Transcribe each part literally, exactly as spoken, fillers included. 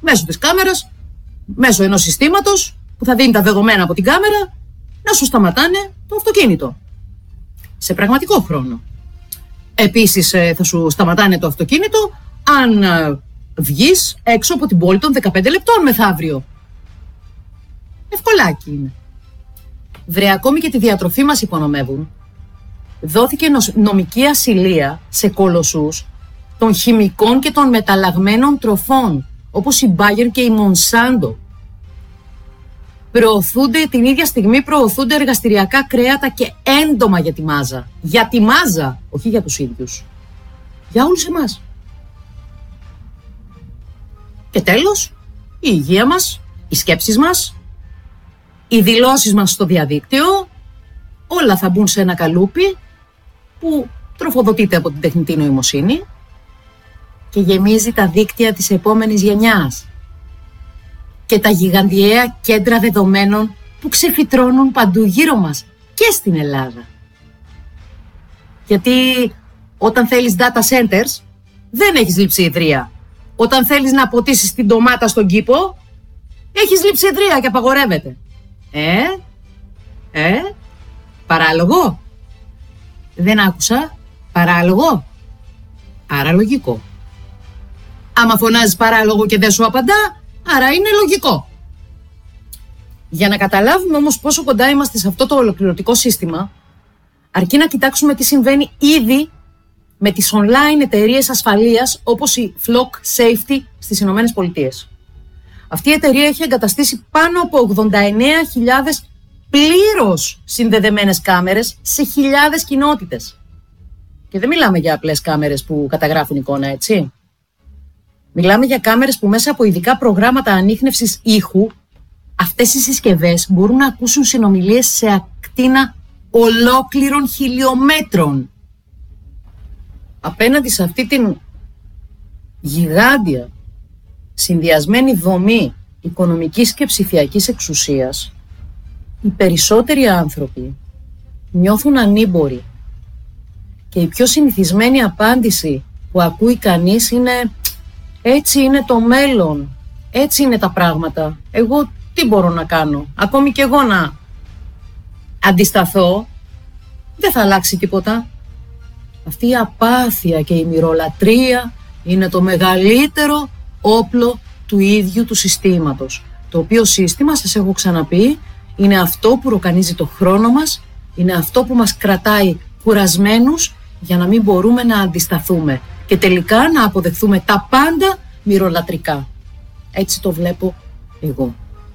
μέσω της κάμερας, μέσω ενός συστήματος που θα δίνει τα δεδομένα από την κάμερα, να σου σταματάνε το αυτοκίνητο. Σε πραγματικό χρόνο. Επίσης θα σου σταματάνε το αυτοκίνητο αν βγεις έξω από την πόλη των δεκαπέντε λεπτών μεθαύριο. Ευκολάκι είναι. Βρε, ακόμη και τη διατροφή μας υπονομεύουν. Δόθηκε νομική ασυλία σε κολοσσούς των χημικών και των μεταλλαγμένων τροφών, όπως η Bayer και η Monsanto. Προωθούνται, την ίδια στιγμή προωθούνται εργαστηριακά κρέατα και έντομα για τη μάζα. Για τη μάζα, όχι για τους ίδιους. Για όλους εμάς. Και τέλος, η υγεία μας, οι σκέψεις μας, οι δηλώσεις μας στο διαδίκτυο, όλα θα μπουν σε ένα καλούπι που τροφοδοτείται από την τεχνητή νοημοσύνη και γεμίζει τα δίκτυα της επόμενης γενιάς και τα γιγαντιαία κέντρα δεδομένων που ξεφυτρώνουν παντού γύρω μας και στην Ελλάδα. Γιατί όταν θέλεις data centers δεν έχεις λειψιδρία. Όταν θέλεις να ποτίσεις την ντομάτα στον κήπο έχεις λειψιδρία και απαγορεύεται. Ε, ε, παράλογο. Δεν άκουσα, παράλογο. Άρα λογικό. Άμα φωνάζεις παράλογο και δεν σου απαντά, άρα είναι λογικό. Για να καταλάβουμε όμως πόσο κοντά είμαστε σε αυτό το ολοκληρωτικό σύστημα, αρκεί να κοιτάξουμε τι συμβαίνει ήδη με τις online εταιρείες ασφαλείας όπως η Flock Safety στις Ηνωμένες Πολιτείες. Αυτή η εταιρεία έχει εγκαταστήσει πάνω από ογδόντα εννέα χιλιάδες πλήρως συνδεδεμένες κάμερες σε χιλιάδες κοινότητες. Και δεν μιλάμε για απλές κάμερες που καταγράφουν εικόνα, έτσι. Μιλάμε για κάμερες που μέσα από ειδικά προγράμματα ανίχνευσης ήχου αυτές οι συσκευές μπορούν να ακούσουν συνομιλίες σε ακτίνα ολόκληρων χιλιόμετρων. Απέναντι σε αυτή την γιγάντια συνδυασμένη δομή οικονομικής και ψηφιακής εξουσίας, οι περισσότεροι άνθρωποι νιώθουν ανήμποροι και η πιο συνηθισμένη απάντηση που ακούει κανείς είναι «Έτσι είναι το μέλλον, έτσι είναι τα πράγματα, εγώ τι μπορώ να κάνω, ακόμη και εγώ να αντισταθώ, δεν θα αλλάξει τίποτα». Αυτή η απάθεια και η μυρολατρεία είναι το μεγαλύτερο όπλο του ίδιου του συστήματος. Το οποίο σύστημα, σας έχω ξαναπεί, είναι αυτό που ροκανίζει το χρόνο μας, είναι αυτό που μας κρατάει κουρασμένους για να μην μπορούμε να αντισταθούμε και τελικά να αποδεχθούμε τα πάντα μυρολατρικά. Έτσι το βλέπω εγώ.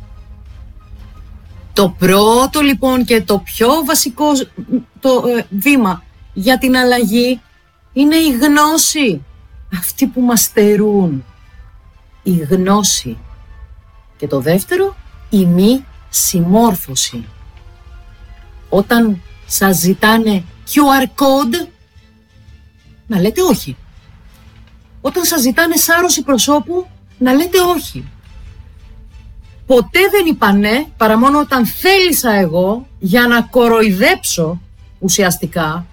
Το πρώτο λοιπόν και το πιο βασικό το, ε, βήμα για την αλλαγή είναι η γνώση. Αυτοί που μας στερούν. Η γνώση. Και το δεύτερο, η μη συμμόρφωση. Όταν σας ζητάνε κιου αρ code, να λέτε όχι. Όταν σας ζητάνε σάρωση προσώπου, να λέτε όχι. Ποτέ δεν είπα ναι, παρά μόνο όταν θέλησα εγώ για να κοροϊδέψω ουσιαστικά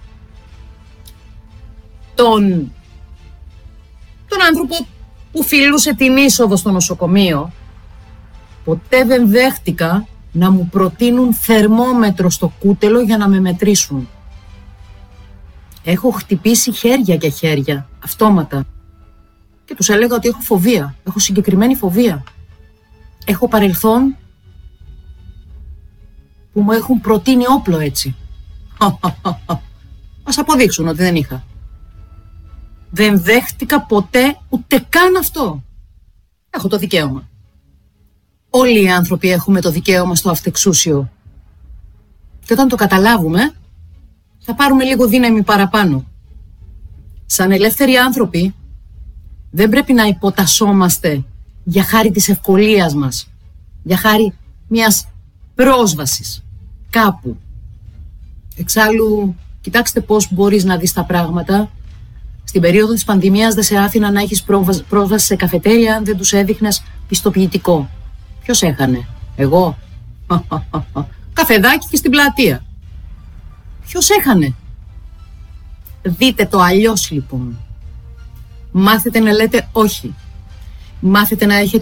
τον, τον άνθρωπο που φιλούσε την είσοδο στο νοσοκομείο. Ποτέ δεν δέχτηκα να μου προτείνουν θερμόμετρο στο κούτελο για να με μετρήσουν. Έχω χτυπήσει χέρια και χέρια, αυτόματα. Και τους έλεγα ότι έχω φοβία, έχω συγκεκριμένη φοβία. Έχω παρελθόν που μου έχουν προτείνει όπλο έτσι. Ας αποδείξουν ότι δεν είχα. Δεν δέχτηκα ποτέ ούτε καν αυτό. Έχω το δικαίωμα. Όλοι οι άνθρωποι έχουμε το δικαίωμα στο αυτεξούσιο. Και όταν το καταλάβουμε, θα πάρουμε λίγο δύναμη παραπάνω. Σαν ελεύθεροι άνθρωποι, δεν πρέπει να υποτασσόμαστε για χάρη της ευκολίας μας, για χάρη μιας πρόσβασης κάπου. Εξάλλου, κοιτάξτε πώς μπορείς να δεις τα πράγματα. Στην περίοδο της πανδημίας δεν σε άφηναν να έχεις πρόσβαση σε καφετέρια αν δεν τους έδειχνες πιστοποιητικό. Ποιος έχανε? Εγώ? Καφεδάκι και στην πλατεία. Ποιος έχανε? Δείτε το αλλιώς λοιπόν. Μάθετε να λέτε όχι. Μάθετε να έχετε